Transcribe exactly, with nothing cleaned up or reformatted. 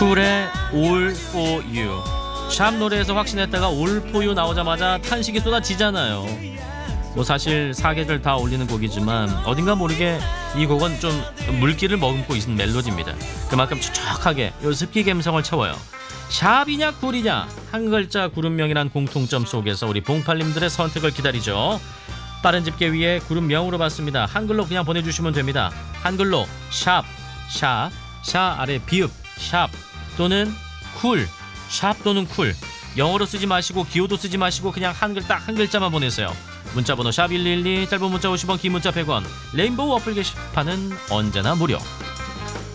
쿨의 All For You. 샵 노래에서 확신했다가 All For You 나오자마자 탄식이 쏟아지잖아요. 뭐 사실 사계절 다 어울리는 곡이지만 어딘가 모르게 이 곡은 좀 물기를 머금고 있는 멜로디입니다. 그만큼 촉촉하게 요 습기 감성을 채워요. 샵이냐 쿨이냐 한 글자 구름명이란 공통점 속에서 우리 봉팔님들의 선택을 기다리죠. 빠른 집계 위에 구름명으로 봤습니다. 한글로 그냥 보내주시면 됩니다. 한글로 샵, 샵, 샤 아래 비읍, 샵 또는 쿨, 샵 또는 쿨. 영어로 쓰지 마시고 기호도 쓰지 마시고 그냥 한글 딱 한 글자만 보내세요. 문자번호 샵 일일이, 짧은 문자 오십 원, 긴 문자 백 원. 레인보우 어플 게시판은 언제나 무료.